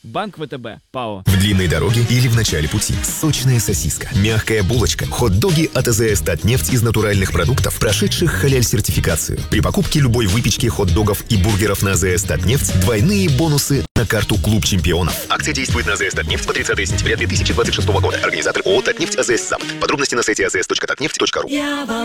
Банк ВТБ, ПАО. В длинной дороге или в начале пути. Сочная сосиска, мягкая булочка, хот-доги от АЗС «Татнефть» из натуральных продуктов, прошедших халяль-сертификацию. При покупке любой выпечки, хот-догов и бургеров на АЗС «Татнефть» двойные бонусы на карту «Клуб чемпионов». Акция действует на АЗС «Татнефть» по 30 сентября 2026 года. Организатор ООО «Татнефть» АЗС «Запад». Подробности на сайте azs.tatneft.ru.